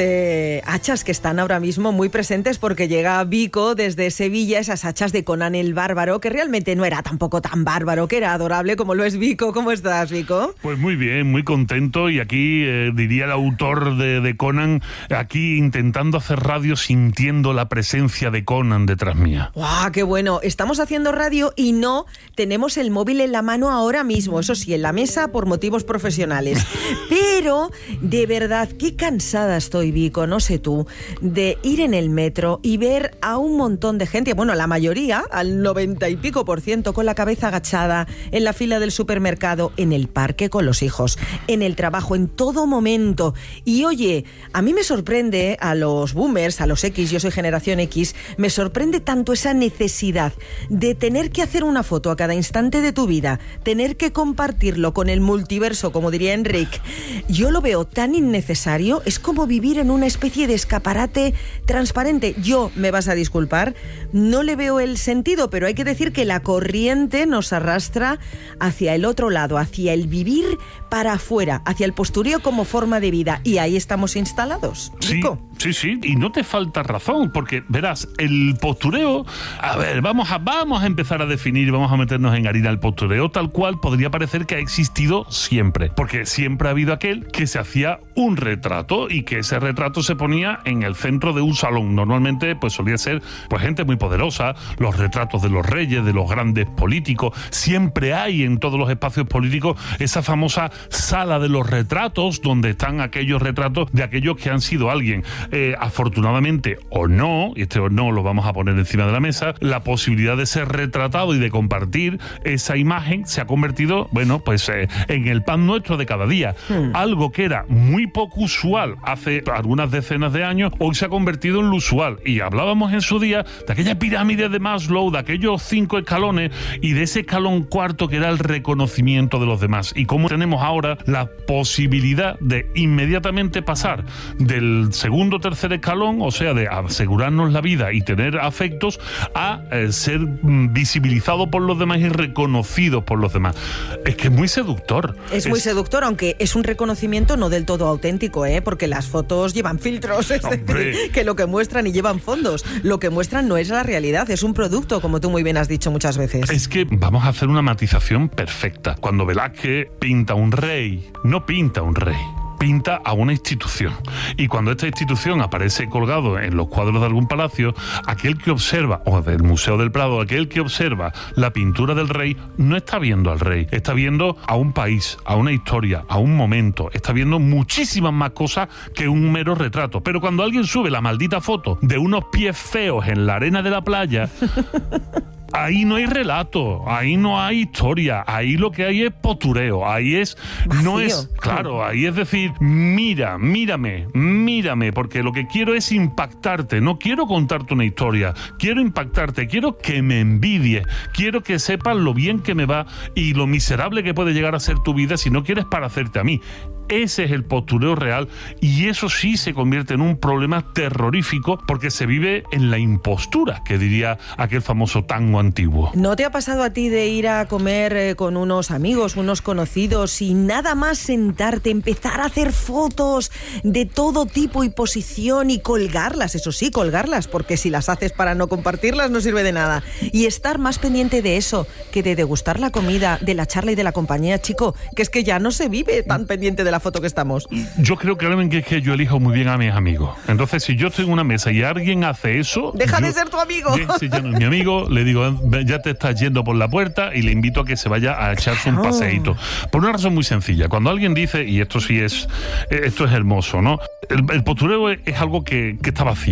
que están ahora mismo muy presentes porque llega Vico desde Sevilla, esas hachas de Conan el Bárbaro, que realmente no era tampoco tan bárbaro, que era adorable como lo es Vico. ¿Cómo estás, Vico? Pues muy bien, muy contento, y aquí diría el autor de Conan, aquí intentando hacer radio sintiendo la presencia de Conan detrás mía. ¡Guau, qué bueno! Estamos haciendo radio y no tenemos el móvil en la mano ahora mismo, eso sí, en la mesa por motivos profesionales. Pero, de verdad, qué cansada estoy, Vico, no sé tú, de ir en el metro y ver a un montón de gente, bueno, la mayoría, al 90 y pico %, con la cabeza agachada, en la fila del supermercado, en el parque con los hijos, en el trabajo, en todo momento. Y oye, a mí me sorprende, a los boomers, a los X, yo soy generación X, me sorprende tanto esa necesidad de tener que hacer una foto a cada instante de tu vida, tener que compartirlo con el multiverso, como diría Enric. Yo lo veo tan innecesario. Es como vivir en una especie de escaparate transparente. Yo, me vas a disculpar, no le veo el sentido, pero hay que decir que la corriente nos arrastra hacia el otro lado, hacia el vivir para afuera, hacia el postureo como forma de vida. Y ahí estamos instalados. ¿Rico? Sí, y no te falta razón, porque verás, el postureo, a ver, vamos a empezar a definir, vamos a meternos en harina. El postureo tal cual podría parecer que ha existido siempre, porque siempre ha habido aquel que se hacía un retrato y que ese retrato se ponía en el centro de un salón. Normalmente pues solía ser pues gente muy poderosa, los retratos de los reyes, de los grandes políticos. Siempre hay en todos los espacios políticos esa famosa sala de los retratos, donde están aquellos retratos de aquellos que han sido alguien. Afortunadamente o no, y este o no lo vamos a poner encima de la mesa, la posibilidad de ser retratado y de compartir esa imagen se ha convertido, bueno, pues en el pan nuestro de cada día. Algo que era muy poco usual hace algunas decenas de años, hoy se ha convertido en lo usual. Y hablábamos en su día de aquella pirámide de Maslow, de aquellos 5 escalones y de ese escalón cuarto que era el reconocimiento de los demás. Y cómo tenemos ahora la posibilidad de inmediatamente pasar del segundo o tercer escalón, o sea, de asegurarnos la vida y tener afectos, a ser visibilizado por los demás y reconocido por los demás. Es que es muy seductor. Es muy seductor, aunque es un reconocimiento no del todo auténtico, porque las fotos llevan filtros, es decir, que lo que muestran y llevan fondos. Lo que muestran no es la realidad, es un producto, como tú muy bien has dicho muchas veces. Es que vamos a hacer una matización perfecta. Cuando Velázquez pinta un rey, no pinta un rey, pinta a una institución. Y cuando esta institución aparece colgado en los cuadros de algún palacio, aquel que observa, o del Museo del Prado, aquel que observa la pintura del rey, no está viendo al rey, está viendo a un país, a una historia, a un momento, está viendo muchísimas más cosas que un mero retrato. Pero cuando alguien sube la maldita foto de unos pies feos en la arena de la playa, ahí no hay relato, ahí no hay historia, ahí lo que hay es postureo, ahí es, vacío. No es, claro, ahí es decir, mírame, porque lo que quiero es impactarte, no quiero contarte una historia, quiero impactarte, quiero que me envidies, quiero que sepas lo bien que me va y lo miserable que puede llegar a ser tu vida si no quieres parecerte a mí. Ese es el postureo real, y eso sí se convierte en un problema terrorífico porque se vive en la impostura, que diría aquel famoso tango antiguo. ¿No te ha pasado a ti de ir a comer con unos amigos, unos conocidos, y nada más sentarte, empezar a hacer fotos de todo tipo y posición y colgarlas? Eso sí, colgarlas, porque si las haces para no compartirlas no sirve de nada. Y estar más pendiente de eso que de degustar la comida, de la charla y de la compañía, chico, que es que ya no se vive tan pendiente de la foto que estamos. Yo creo claramente que es que yo elijo muy bien a mis amigos. Entonces, si yo estoy en una mesa y alguien hace eso... ¡Deja de ser tu amigo! Si ya no es mi amigo, le digo, ya te estás yendo por la puerta, y le invito a que se vaya a echarse un paseíto. Por una razón muy sencilla. Cuando alguien dice, y esto sí es... Esto es hermoso, ¿no? El postureo es algo que está vacío.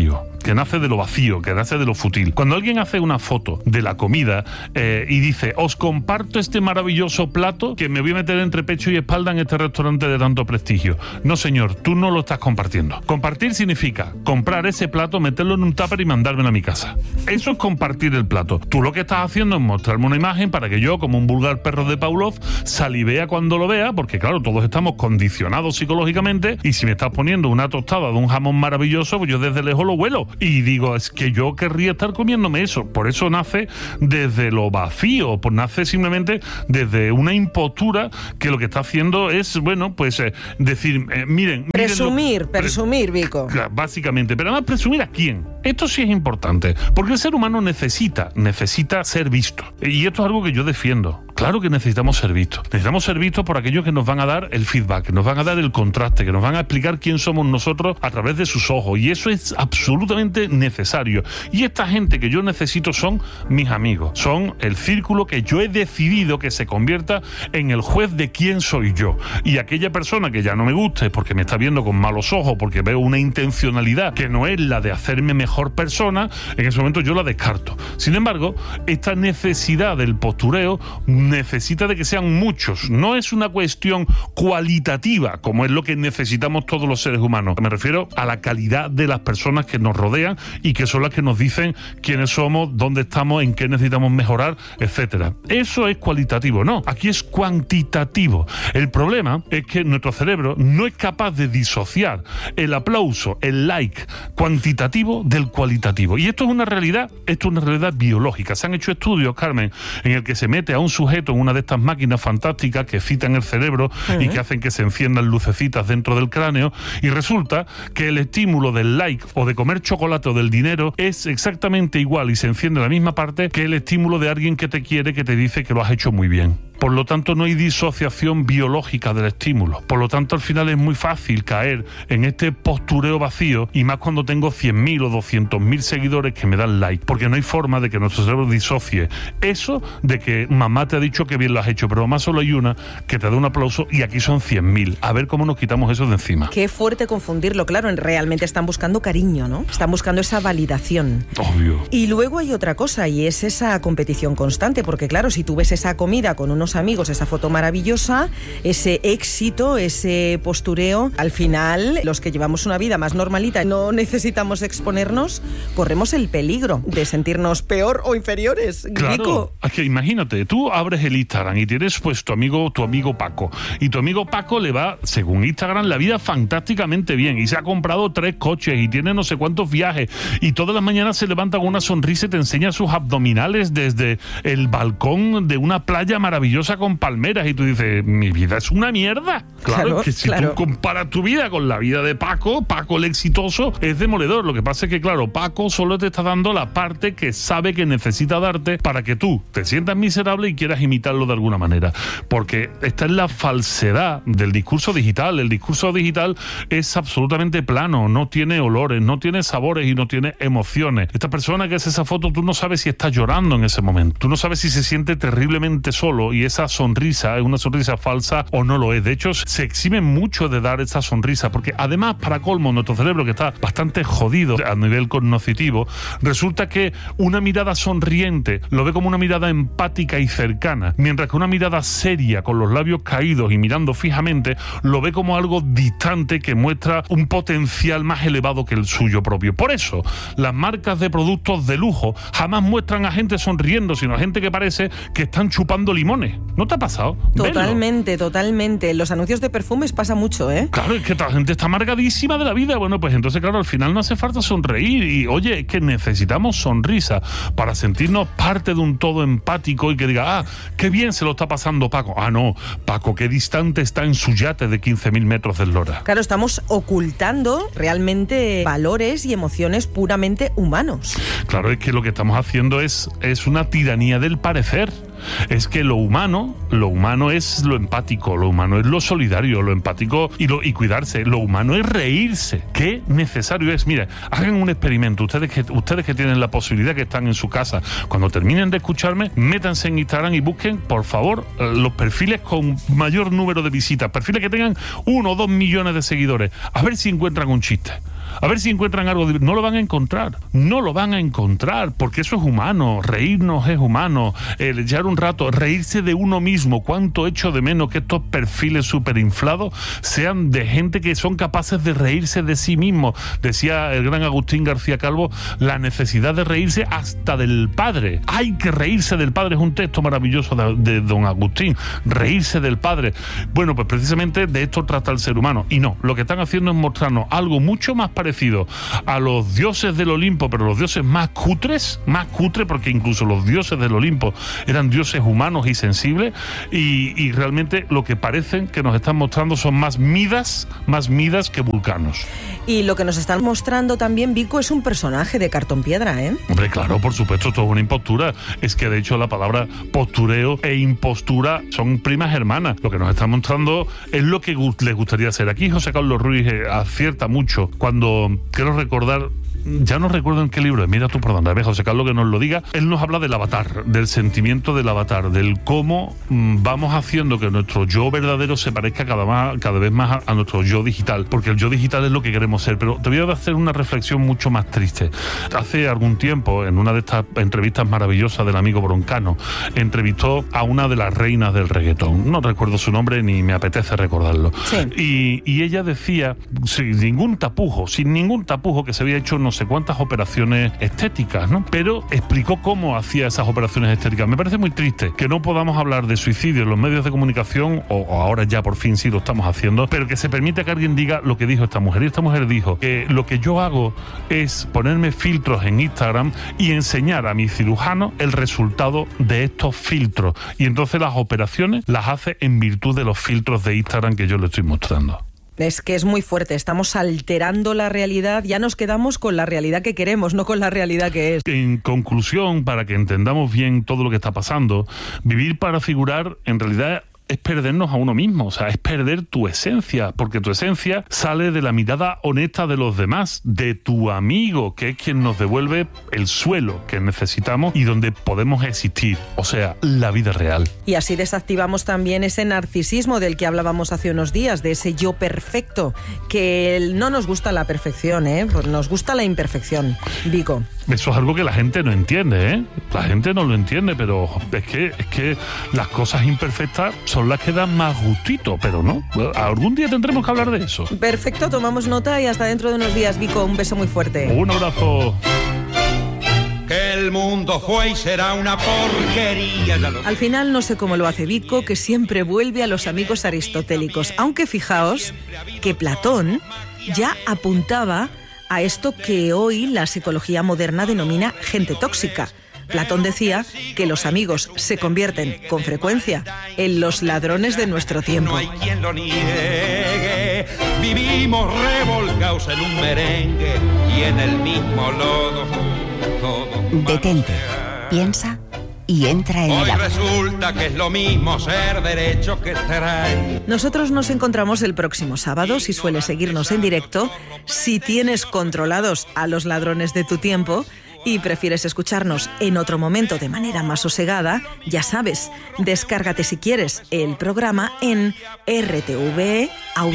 que nace de lo vacío, que nace de lo fútil. Cuando alguien hace una foto de la comida y dice, os comparto este maravilloso plato que me voy a meter entre pecho y espalda en este restaurante de tanto prestigio. No, señor, tú no lo estás compartiendo. Compartir significa comprar ese plato, meterlo en un tupper y mandármelo a mi casa. Eso es compartir el plato. Tú lo que estás haciendo es mostrarme una imagen para que yo, como un vulgar perro de Pavlov, salivea cuando lo vea, porque claro, todos estamos condicionados psicológicamente, y si me estás poniendo una tostada de un jamón maravilloso, pues yo desde lejos lo huelo y digo, es que yo querría estar comiéndome eso. Por eso nace desde lo vacío, pues nace simplemente desde una impostura que lo que está haciendo es, bueno, pues decir, miren... Presumir, Vico. Básicamente, pero además presumir a quién. Esto sí es importante, porque el ser humano necesita ser visto. Y esto es algo que yo defiendo. Claro que necesitamos ser vistos. Necesitamos ser vistos por aquellos que nos van a dar el feedback, que nos van a dar el contraste, que nos van a explicar quién somos nosotros a través de sus ojos. Y eso es absolutamente necesario. Y esta gente que yo necesito son mis amigos. Son el círculo que yo he decidido que se convierta en el juez de quién soy yo. Y aquella persona que ya no me guste porque me está viendo con malos ojos, porque veo una intencionalidad que no es la de hacerme mejor persona, en ese momento yo la descarto. Sin embargo, esta necesidad del postureo necesita de que sean muchos. No es una cuestión cualitativa, como es lo que necesitamos todos los seres humanos. Me refiero a la calidad de las personas que nos rodean y que son las que nos dicen quiénes somos, dónde estamos, en qué necesitamos mejorar, etcétera. Eso es cualitativo, no. Aquí es cuantitativo. El problema es que nuestro cerebro no es capaz de disociar el aplauso, el like cuantitativo del cualitativo. Y esto es una realidad biológica. Se han hecho estudios, Carmen, en el que se mete a un sujeto en una de estas máquinas fantásticas que excitan el cerebro y que hacen que se enciendan lucecitas dentro del cráneo, y resulta que el estímulo del like o de comer chocolate o del dinero es exactamente igual y se enciende en la misma parte que el estímulo de alguien que te quiere, que te dice que lo has hecho muy bien. Por lo tanto, no hay disociación biológica del estímulo. Por lo tanto, al final es muy fácil caer en este postureo vacío, y más cuando tengo 100.000 o 200.000 seguidores que me dan like, porque no hay forma de que nuestro cerebro disocie eso de que mamá te ha dicho que bien lo has hecho, pero mamá solo hay una que te da un aplauso y aquí son 100.000. A ver cómo nos quitamos eso de encima. Qué fuerte confundirlo, claro, realmente están buscando cariño, ¿no? Están buscando esa validación. Obvio. Y luego hay otra cosa, y es esa competición constante, porque claro, si tú ves esa comida con unos amigos, esa foto maravillosa, ese éxito, ese postureo, al final, los que llevamos una vida más normalita, no necesitamos exponernos, corremos el peligro de sentirnos peor o inferiores. Claro, Vico. es que imagínate, tú abres el Instagram y tienes pues tu amigo Paco, y tu amigo Paco le va, según Instagram, la vida fantásticamente bien, y se ha comprado 3 coches y tiene no sé cuántos viajes, y todas las mañanas se levanta con una sonrisa y te enseña sus abdominales desde el balcón de una playa maravillosa con palmeras, y tú dices, mi vida es una mierda. Claro, que si tú comparas tu vida con la vida de Paco el exitoso, es demoledor. Lo que pasa es que, claro, Paco solo te está dando la parte que sabe que necesita darte para que tú te sientas miserable y quieras imitarlo de alguna manera. Porque esta es la falsedad del discurso digital. El discurso digital es absolutamente plano, no tiene olores, no tiene sabores y no tiene emociones. Esta persona que hace esa foto, tú no sabes si está llorando en ese momento. Tú no sabes si se siente terriblemente solo, y esa sonrisa es una sonrisa falsa o no lo es. De hecho, se exime mucho de dar esa sonrisa, porque además, para colmo, nuestro cerebro, que está bastante jodido a nivel cognitivo, resulta que una mirada sonriente lo ve como una mirada empática y cercana, mientras que una mirada seria, con los labios caídos y mirando fijamente, lo ve como algo distante que muestra un potencial más elevado que el suyo propio. Por eso, las marcas de productos de lujo jamás muestran a gente sonriendo, sino a gente que parece que están chupando limones. ¿No te ha pasado? Totalmente, totalmente. En los anuncios de perfumes pasa mucho, ¿eh? Claro, es que la gente está amargadísima de la vida. Bueno, pues entonces, claro, al final no hace falta sonreír. Y, oye, es que necesitamos sonrisa para sentirnos parte de un todo empático y que diga, qué bien se lo está pasando Paco. No, Paco, qué distante está en su yate de 15.000 metros de eslora. Claro, estamos ocultando realmente valores y emociones puramente humanos. Claro, es que lo que estamos haciendo es una tiranía del parecer. Es que lo humano es lo empático, lo humano es lo solidario, lo empático y cuidarse. Lo humano es reírse. Qué necesario es. Mira, hagan un experimento. Ustedes que tienen la posibilidad, que están en su casa, cuando terminen de escucharme, métanse en Instagram y busquen, por favor, los perfiles con mayor número de visitas, perfiles que tengan 1 o 2 millones de seguidores, a ver si encuentran un chiste. A ver si encuentran algo divertido. No lo van a encontrar. No lo van a encontrar, porque eso es humano. Reírnos es humano. Echar un rato, reírse de uno mismo. Cuánto echo de menos que estos perfiles súper inflados sean de gente que son capaces de reírse de sí mismo. Decía el gran Agustín García Calvo, la necesidad de reírse hasta del padre. Hay que reírse del padre. Es un texto maravilloso de don Agustín. Reírse del padre. Bueno, pues precisamente de esto trata el ser humano. Y no, lo que están haciendo es mostrarnos algo mucho más parecido a los dioses del Olimpo, pero los dioses más cutres, porque incluso los dioses del Olimpo eran dioses humanos y sensibles, y realmente lo que parecen que nos están mostrando son más Midas que vulcanos. Y lo que nos están mostrando también, Vico, es un personaje de cartón piedra, ¿eh? Hombre, claro, por supuesto, esto es una impostura. Es que de hecho la palabra postureo e impostura son primas hermanas. Lo que nos están mostrando es lo que les gustaría hacer. Aquí José Carlos Ruiz acierta mucho cuando, quiero recordar, ya no recuerdo en qué libro es, mira tú por dónde, José Carlos que nos lo diga. Él nos habla del avatar, del sentimiento del avatar, del cómo vamos haciendo que nuestro yo verdadero se parezca cada vez más a nuestro yo digital, porque el yo digital es lo que queremos ser. Pero te voy a hacer una reflexión mucho más triste. Hace algún tiempo, en una de estas entrevistas maravillosas del amigo Broncano, entrevistó a una de las reinas del reggaetón. No recuerdo su nombre ni me apetece recordarlo. Sí. Y ella decía, sin ningún tapujo, que se había hecho no sé cuántas operaciones estéticas, ¿no? Pero explicó cómo hacía esas operaciones estéticas. Me parece muy triste que no podamos hablar de suicidio en los medios de comunicación, o ahora ya por fin sí lo estamos haciendo, pero que se permita que alguien diga lo que dijo esta mujer. Y esta mujer dijo que lo que yo hago es ponerme filtros en Instagram y enseñar a mi cirujano el resultado de estos filtros. Y entonces las operaciones las hace en virtud de los filtros de Instagram que yo le estoy mostrando. Es que es muy fuerte, estamos alterando la realidad, ya nos quedamos con la realidad que queremos, no con la realidad que es. En conclusión, para que entendamos bien todo lo que está pasando, vivir para figurar en realidad es perdernos a uno mismo, o sea, es perder tu esencia, porque tu esencia sale de la mirada honesta de los demás, de tu amigo, que es quien nos devuelve el suelo que necesitamos y donde podemos existir, o sea, la vida real. Y así desactivamos también ese narcisismo del que hablábamos hace unos días, de ese yo perfecto, que no nos gusta la perfección, pues nos gusta la imperfección, Vico. Eso es algo que la gente no entiende, La gente no lo entiende, pero es que las cosas imperfectas son las que dan más gustito, pero no. Algún día tendremos que hablar de eso. Perfecto, tomamos nota y hasta dentro de unos días, Vico. Un beso muy fuerte. Un abrazo. Que el mundo fue y será una porquería. Al final no sé cómo lo hace Vico, que siempre vuelve a los amigos aristotélicos. Aunque fijaos que Platón ya apuntaba a esto que hoy la psicología moderna denomina gente tóxica. Platón decía que los amigos se convierten con frecuencia en los ladrones de nuestro tiempo. No hay quien lo niegue. Vivimos revolcados en un merengue y en el mismo lodo. Detente, piensa y entra en Hoy el agua. resulta que es lo mismo ser derecho que ser. Nosotros nos encontramos el próximo sábado, si sueles seguirnos en directo, si tienes controlados a los ladrones de tu tiempo y prefieres escucharnos en otro momento de manera más sosegada, ya sabes, descárgate si quieres el programa en RTV Audio.